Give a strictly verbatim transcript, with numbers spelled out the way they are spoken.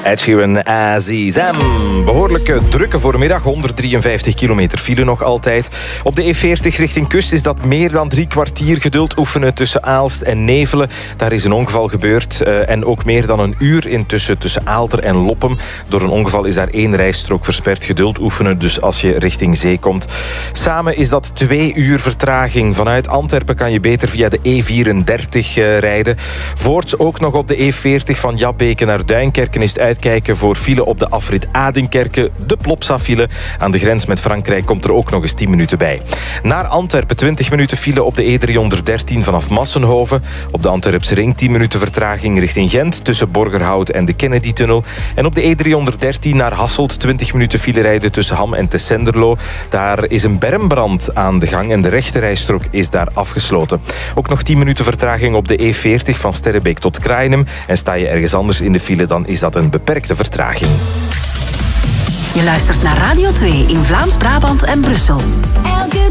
Ed Sheeran, Azizam. Behoorlijke drukke voormiddag, honderddrieënvijftig kilometer file nog altijd. Op de E veertig richting kust is dat meer dan drie kwartier geduld oefenen tussen Aalst en Nevelen. Daar is een ongeval gebeurd uh, en ook meer dan een uur intussen tussen Aalter en Loppem. Door een ongeval is daar één rijstrook versperd. Geduld oefenen dus als je richting zee komt. Samen is dat twee uur vertraging. Vanuit Antwerpen kan je beter via de E vierendertig uh, rijden. Voorts ook nog op de E veertig van Jabbeke naar Duinkerken is het uitkijken voor file op de afrit Adinkerke. De Plopsa-file aan de grens met Frankrijk komt er ook nog eens tien minuten bij. Naar Antwerpen twintig minuten file op de E driehonderddertien vanaf Massenhoven. Op de Antwerpse ring tien minuten vertraging richting Gent tussen Borgerhout en de Kennedy-tunnel. En op de E driehonderddertien naar Hasselt twintig minuten file rijden tussen Ham en Tessenderlo. Daar is een bermbrand aan de gang en de rechterrijstrook is daar afgesloten. Ook nog tien minuten vertraging op de E veertig van Sterrebeek tot Kraaienhem. En sta je ergens anders in de file, dan is dat een beperkte vertraging. Je luistert naar Radio twee in Vlaams-Brabant en Brussel.